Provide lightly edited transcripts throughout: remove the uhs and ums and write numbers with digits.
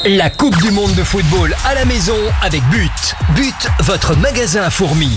La Coupe du Monde de football à la maison avec But. But, votre magasin à fourmis.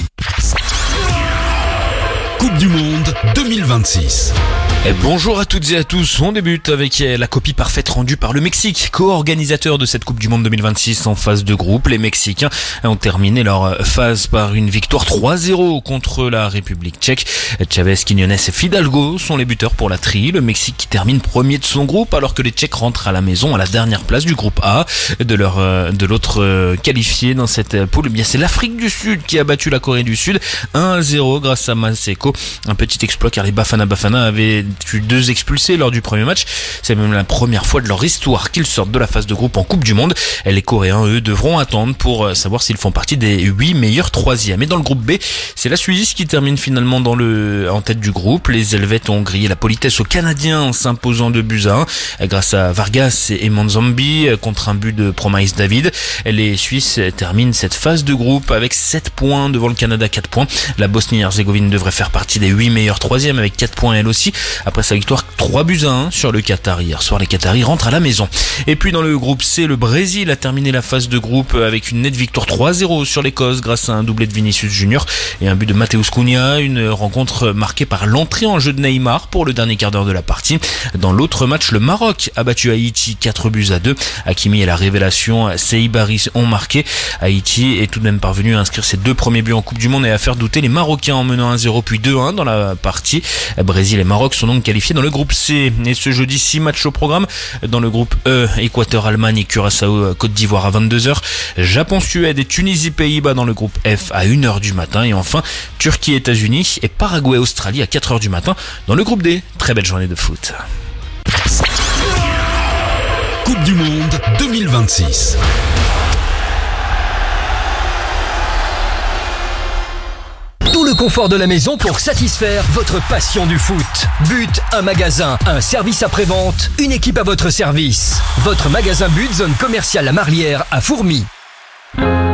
Coupe du Monde 2026. Et bonjour à toutes et à tous, on débute avec la copie parfaite rendue par le Mexique, co-organisateur de cette Coupe du Monde 2026 en phase de groupe. Les Mexicains ont terminé leur phase par une victoire 3-0 contre la République tchèque. Chavez, Quiñones et Fidalgo sont les buteurs pour la tri. Le Mexique qui termine premier de son groupe alors que les Tchèques rentrent à la maison à la dernière place du groupe A. De l'autre qualifié dans cette poule, eh bien c'est l'Afrique du Sud qui a battu la Corée du Sud 1-0 grâce à Maseko. Un petit exploit car les Bafana avaient eu 2 expulsés lors du premier match. C'est même la première fois de leur histoire qu'ils sortent de la phase de groupe en Coupe du Monde. Les Coréens, eux, devront attendre pour savoir s'ils font partie des 8 meilleurs 3e. Et dans le groupe B, c'est la Suisse qui termine finalement en tête du groupe. Les Helvètes ont grillé la politesse aux Canadiens en s'imposant 2-1 grâce à Vargas et Manzambi contre un but de Promise David. Les Suisses terminent cette phase de groupe avec 7 points devant le Canada 4 points. La Bosnie-Herzégovine devrait faire partie des 8 meilleurs 3e avec 4 points elle aussi. Après sa victoire 3-1 sur le Qatar hier soir, les Qataris rentrent à la maison. Et puis dans le groupe C, le Brésil a terminé la phase de groupe avec une nette victoire 3-0 sur l'Écosse grâce à un doublé de Vinicius Junior et un but de Mateus Cunha. Une rencontre marquée par l'entrée en jeu de Neymar pour le dernier quart d'heure de la partie. Dans l'autre match, le Maroc a battu Haïti 4-2. Hakimi et la révélation Seybaris ont marqué. Haïti est tout de même parvenu à inscrire ses 2 premiers buts en Coupe du Monde et à faire douter les Marocains en menant 1-0 puis 2-1 dans la partie. Brésil et Maroc sont donc qualifiés dans le groupe C. Et ce jeudi, 6 matchs au programme. Dans le groupe E, Équateur, Allemagne et Curaçao, Côte d'Ivoire à 22h. Japon, Suède et Tunisie, Pays-Bas dans le groupe F à 1h du matin. Et enfin, Turquie, États-Unis et Paraguay, Australie à 4h du matin dans le groupe D. Très belle journée de foot. Coupe du Monde 2026. Tout le confort de la maison pour satisfaire votre passion du foot. But, un magasin, un service après-vente, une équipe à votre service. Votre magasin But, zone commerciale La Marlière à Fourmis.